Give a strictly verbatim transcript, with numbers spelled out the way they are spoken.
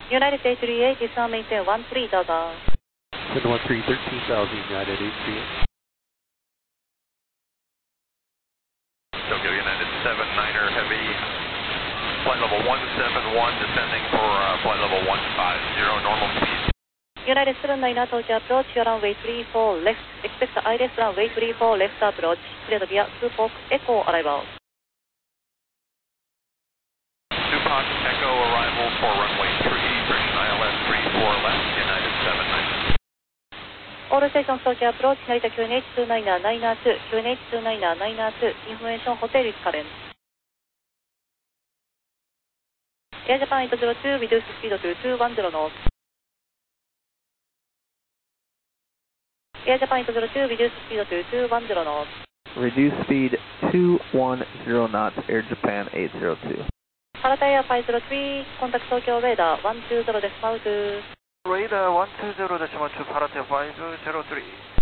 United A three eight, descend maintain one three, どうぞ。 seven one three, thirteen thousand, United A three eight. Tokyo United seven niner heavy, flight level one seven one, descending for uh, flight level one five zero, normal speed. United seven niner, Tokyo approach, your runway three four left, expect I left runway three four left approach, cleared via Tupac Echo arrival. Tupac Echo arrival for runway three, British I L S three four left, United seven niner. All stations Tokyo approach, Narita Q N H two niner niner two, Q N H two niner niner two, information hotel is current. Air Japan eight zero two, reduce speed to two one zero knots. Air Japan eight zero two, reduce speed to two one zero knots. Reduce speed two one zero knots, Air Japan eight zero two. Parata Air five zero three, contact Tokyo radar one two zero decimal two. Radar one two zero decimal two, Parata five zero three.